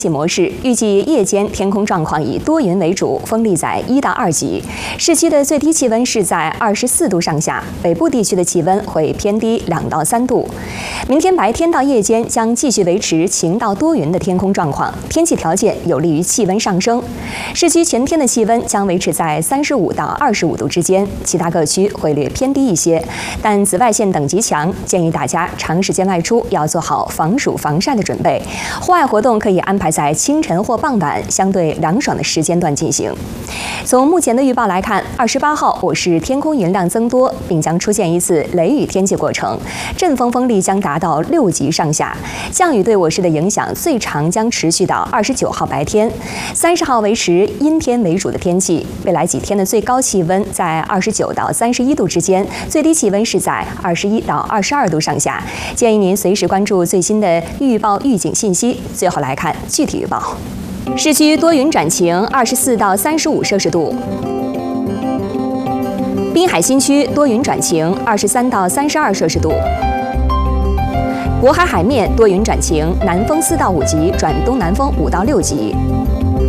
模式，预计夜间天空状况以多云为主，风力在1到2级。市区的最低气温是在24度上下，北部地区的气温会偏低2到3度。明天白天到夜间将继续维持晴到多云的天空状况，天气条件有利于气温上升。市区全天的气温将维持在35到25度之间，其他各区会略偏低一些。但紫外线等级强，建议大家长时间外出要做好防暑防晒的准备。户外活动可以安排在清晨或傍晚相对凉爽的时间段进行。从目前的预报来看，28号我市天空云量增多，并将出现一次雷雨天气过程，阵风风力将达到6级上下。降雨对我市的影响最长将持续到29号白天，30号维持阴天为主的天气。未来几天的最高气温在29到31度之间，最低气温是在21到22度上下。建议您随时关注最新的预报预警信息。最后来看具体预报。市区多云转晴，24到35摄氏度。滨海新区多云转晴，23到32摄氏度。渤海海面多云转晴，南风4到5级转东南风5到6级。